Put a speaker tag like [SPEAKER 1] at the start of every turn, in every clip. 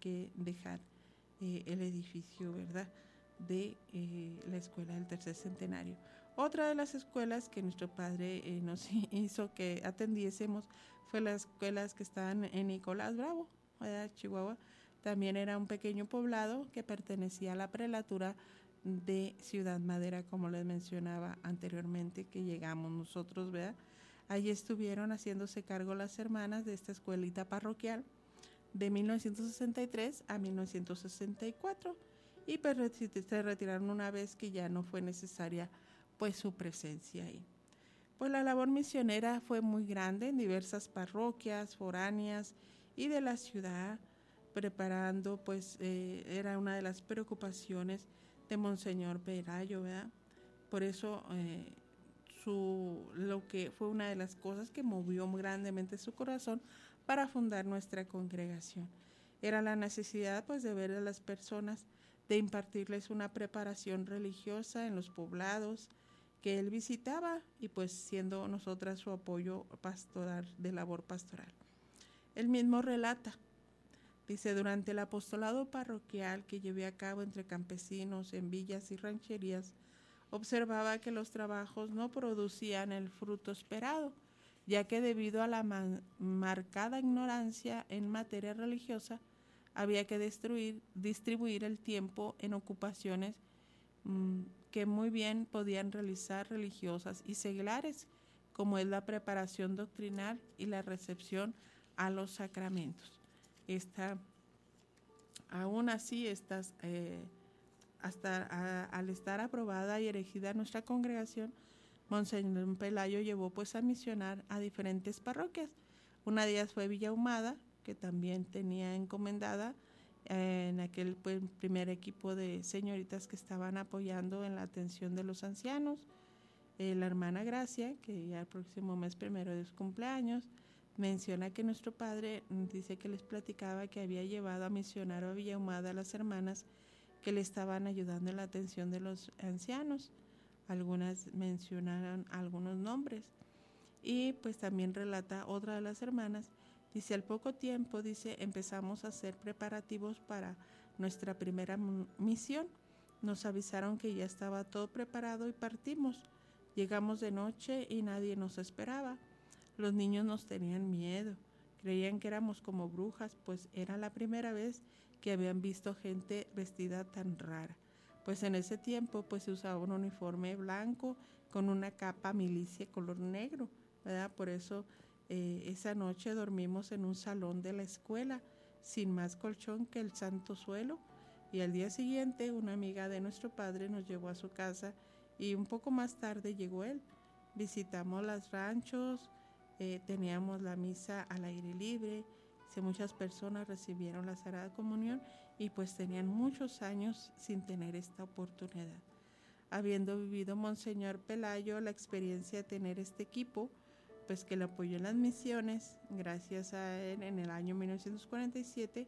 [SPEAKER 1] que dejar el edificio, ¿verdad?, de la escuela del tercer centenario. Otra de las escuelas que nuestro padre nos hizo que atendiésemos fue las escuelas que estaban en Nicolás Bravo, ¿verdad?, Chihuahua. También era un pequeño poblado que pertenecía a la prelatura de Ciudad Madera, como les mencionaba anteriormente, que llegamos nosotros, ¿verdad? Allí estuvieron haciéndose cargo las hermanas de esta escuelita parroquial de 1963 a 1964, y pues se retiraron una vez que ya no fue necesaria pues su presencia ahí. Pues la labor misionera fue muy grande en diversas parroquias foráneas y de la ciudad, preparando, pues era una de las preocupaciones de Monseñor Pelayo, ¿verdad? Por eso lo que fue una de las cosas que movió grandemente su corazón para fundar nuestra congregación. Era la necesidad, pues, de ver a las personas, de impartirles una preparación religiosa en los poblados que él visitaba, y pues siendo nosotras su apoyo pastoral, de labor pastoral. Él mismo relata, dice: durante el apostolado parroquial que llevé a cabo entre campesinos en villas y rancherías, observaba que los trabajos no producían el fruto esperado, ya que debido a la marcada ignorancia en materia religiosa, había que distribuir el tiempo en ocupaciones que muy bien podían realizar religiosas y seglares, como es la preparación doctrinal y la recepción a los sacramentos. Aún así, al estar aprobada y erigida nuestra congregación, Monseñor Pelayo llevó pues a misionar a diferentes parroquias. Una de ellas fue Villa Ahumada, que también tenía encomendada en aquel primer equipo de señoritas que estaban apoyando en la atención de los ancianos. La hermana Gracia, que ya el próximo mes primero de su cumpleaños, menciona que nuestro padre dice que les platicaba que había llevado a misionar a Villa Ahumada a las hermanas que le estaban ayudando en la atención de los ancianos. Algunas mencionaron algunos nombres. Y pues también relata otra de las hermanas, dice: al poco tiempo, dice, empezamos a hacer preparativos para nuestra primera misión. Nos avisaron que ya estaba todo preparado y partimos. Llegamos de noche y nadie nos esperaba. Los niños nos tenían miedo, creían que éramos como brujas, pues era la primera vez que habían visto gente vestida tan rara. Pues en ese tiempo pues se usaba un uniforme blanco con una capa milicia color negro, ¿verdad? Por eso esa noche dormimos en un salón de la escuela, sin más colchón que el santo suelo, y al día siguiente una amiga de nuestro padre nos llevó a su casa y un poco más tarde llegó él. Visitamos los ranchos, teníamos la misa al aire libre, muchas personas recibieron la Sagrada Comunión y pues tenían muchos años sin tener esta oportunidad. Habiendo vivido Monseñor Pelayo la experiencia de tener este equipo, pues que le apoyó en las misiones, gracias a él en el año 1947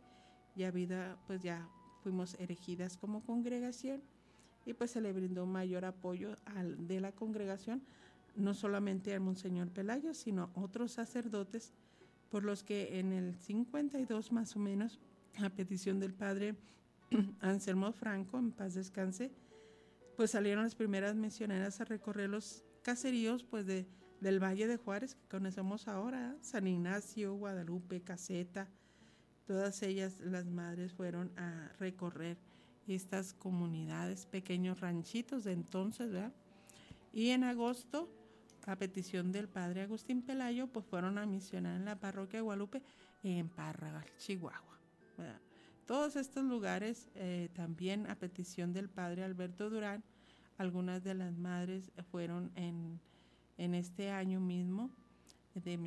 [SPEAKER 1] ya fuimos erigidas como congregación, y pues se le brindó mayor apoyo de la congregación, no solamente al Monseñor Pelayo, sino a otros sacerdotes, por los que en el 52 más o menos, a petición del padre Anselmo Franco, en paz descanse, pues salieron las primeras misioneras a recorrer los caseríos pues del Valle de Juárez, que conocemos ahora, San Ignacio, Guadalupe, Caseta. Todas ellas, las madres, fueron a recorrer estas comunidades, pequeños ranchitos de entonces, ¿verdad? Y en agosto, a petición del padre Agustín Pelayo, pues fueron a misionar en la parroquia de Guadalupe, en Parragal, Chihuahua, ¿verdad? Todos estos lugares, también a petición del padre Alberto Durán, algunas de las madres fueron en este año mismo, de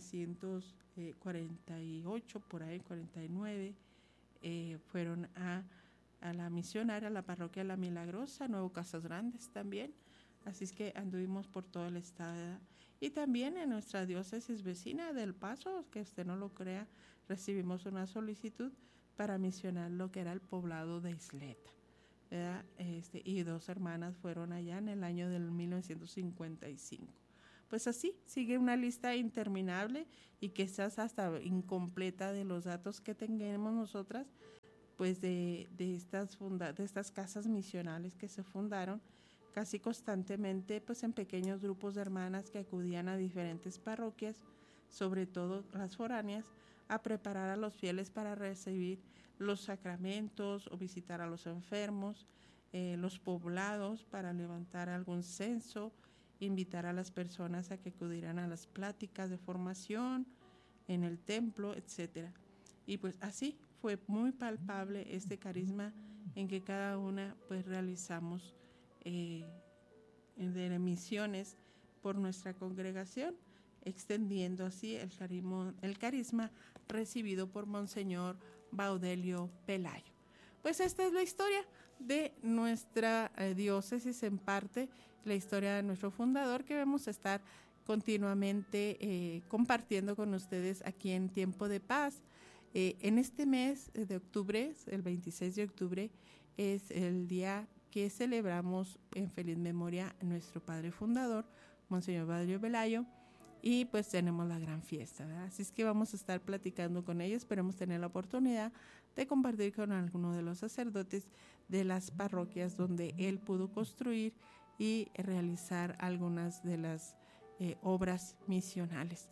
[SPEAKER 1] 1948, por ahí, 49, fueron a la misionaria, a la parroquia La Milagrosa, Nuevo Casas Grandes también. Así es que anduvimos por todo el estado. Y también en nuestra diócesis vecina del Paso, que usted no lo crea, recibimos una solicitud para misionar lo que era el poblado de Isleta, ¿verdad? Y dos hermanas fueron allá en el año del 1955. pues así, sigue una lista interminable y quizás hasta incompleta de los datos que tengamos nosotras, pues de estas casas misionales que se fundaron casi constantemente, pues en pequeños grupos de hermanas que acudían a diferentes parroquias, sobre todo las foráneas, a preparar a los fieles para recibir los sacramentos o visitar a los enfermos, los poblados para levantar algún censo, invitar a las personas a que acudieran a las pláticas de formación en el templo, etcétera. Y pues así fue muy palpable este carisma en que cada una pues realizamos de misiones por nuestra congregación, extendiendo así el carisma recibido por Monseñor Baudelio Pelayo. Pues esta es la historia de nuestra diócesis, en parte la historia de nuestro fundador, que vamos a estar continuamente compartiendo con ustedes aquí en Tiempo de Paz. En este mes de octubre, el 26 de octubre, es el día que celebramos en feliz memoria a nuestro padre fundador, Monseñor Baudelio Pelayo, y pues tenemos la gran fiesta, ¿verdad? Así es que vamos a estar platicando con ellos. Esperemos tener la oportunidad de compartir con alguno de los sacerdotes de las parroquias donde él pudo construir y realizar algunas de las obras misionales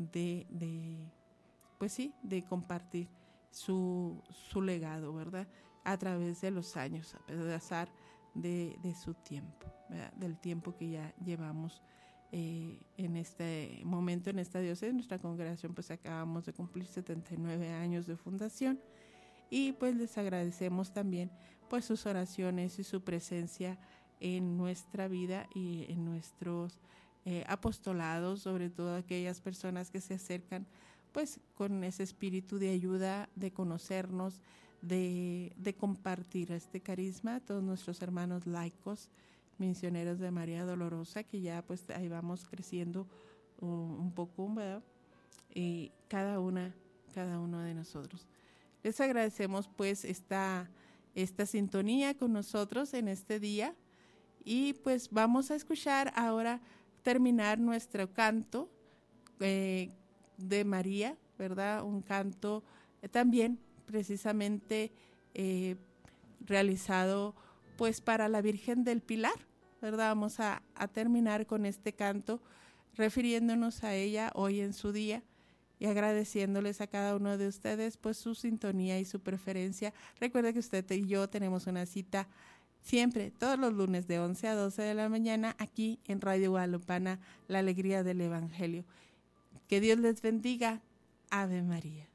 [SPEAKER 1] pues sí, de compartir su legado, ¿verdad? A través de los años, a pesar de su tiempo, ¿verdad? Del tiempo que ya llevamos en este momento en esta diócesis. Nuestra congregación pues acabamos de cumplir 79 años de fundación y pues les agradecemos también pues sus oraciones y su presencia en nuestra vida y en nuestros apostolados, sobre todo aquellas personas que se acercan pues con ese espíritu de ayuda, de conocernos, de compartir este carisma. Todos nuestros hermanos laicos, misioneros de María Dolorosa, que ya pues ahí vamos creciendo un poco, ¿verdad? Y cada uno de nosotros. Les agradecemos pues esta sintonía con nosotros en este día y pues vamos a escuchar ahora terminar nuestro canto de María, ¿verdad? Un canto también precisamente realizado pues para la Virgen del Pilar, ¿verdad? Vamos a terminar con este canto refiriéndonos a ella hoy en su día y agradeciéndoles a cada uno de ustedes pues su sintonía y su preferencia. Recuerda que usted y yo tenemos una cita siempre, todos los lunes de 11 a 12 de la mañana aquí en Radio Guadalupana, La Alegría del Evangelio. Que Dios les bendiga. Ave María.